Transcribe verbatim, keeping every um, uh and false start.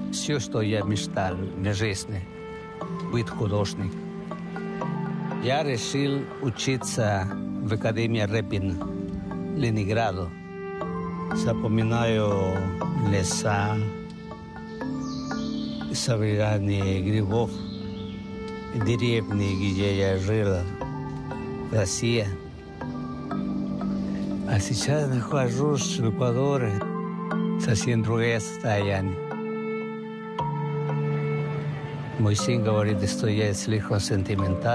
все, что я мечтал в жизни, быть художником. Я решил учиться в Академии Репин, Ленинграду. Запоминаю леса, собирание грибов, деревни, где я жил, Россия. А сейчас нахожусь в Эквадоре, совсем другое состояние. Мой сын говорит, что я слишком сентиментальный.